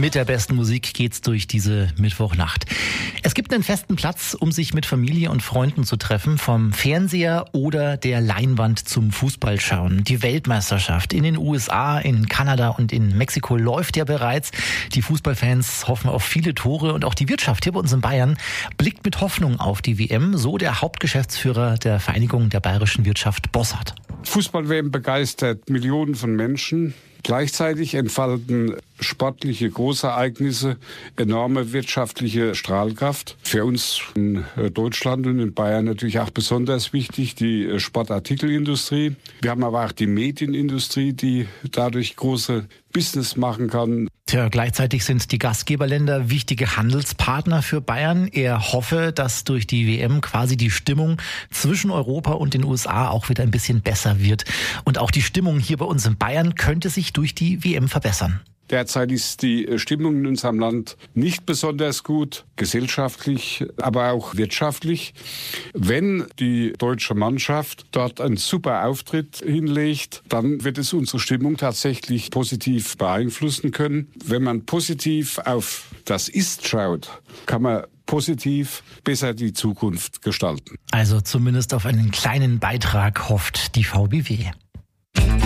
Mit der besten Musik geht's durch diese Mittwochnacht. Es gibt einen festen Platz, um sich mit Familie und Freunden zu treffen, vom Fernseher oder der Leinwand zum Fußballschauen. Die Weltmeisterschaft in den USA, in Kanada und in Mexiko läuft ja bereits. Die Fußballfans hoffen auf viele Tore und auch die Wirtschaft hier bei uns in Bayern blickt mit Hoffnung auf die WM, so der Hauptgeschäftsführer der Vereinigung der bayerischen Wirtschaft, Bossart. Fußball-WM begeistert Millionen von Menschen. Gleichzeitig entfalten sportliche Großereignisse enorme wirtschaftliche Strahlkraft. Für uns in Deutschland und in Bayern natürlich auch besonders wichtig die Sportartikelindustrie. Wir haben aber auch die Medienindustrie, die dadurch große Business machen kann. Tja, gleichzeitig sind die Gastgeberländer wichtige Handelspartner für Bayern. Er hoffe, dass durch die WM quasi die Stimmung zwischen Europa und den USA auch wieder ein bisschen besser wird. Und auch die Stimmung hier bei uns in Bayern könnte sich durch die WM verbessern. Derzeit ist die Stimmung in unserem Land nicht besonders gut, gesellschaftlich, aber auch wirtschaftlich. Wenn die deutsche Mannschaft dort einen super Auftritt hinlegt, dann wird es unsere Stimmung tatsächlich positiv beeinflussen können. Wenn man positiv auf das Ist schaut, kann man positiv besser die Zukunft gestalten. Also zumindest auf einen kleinen Beitrag hofft die VBW.